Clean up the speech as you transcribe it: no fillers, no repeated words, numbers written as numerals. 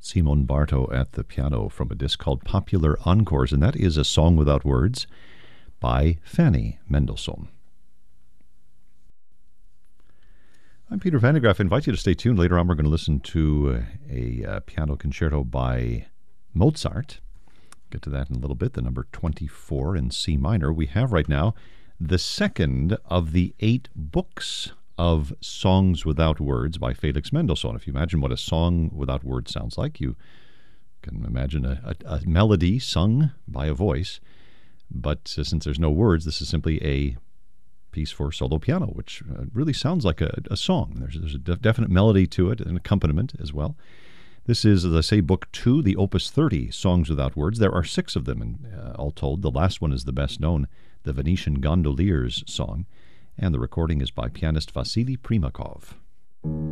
Simon Barto at the piano from a disc called Popular Encores, and that is a song without words by Fanny Mendelssohn. I'm Peter Van de Graaff. I invite you to stay tuned. Later on, we're going to listen to a piano concerto by Mozart. Get to that in a little bit, the number 24 in C minor. We have right now the second of the 8 books of Songs Without Words by Felix Mendelssohn. If you imagine what a song without words sounds like, you can imagine a melody sung by a voice. But since there's no words, this is simply a piece for solo piano, which really sounds like a song. There's a definite melody to it, an accompaniment as well. This is, as I say, Book 2, the Opus 30, Songs Without Words. There are 6 of them, all told. The last one is the best known, the Venetian Gondoliers song, and the recording is by pianist Vasily Primakov.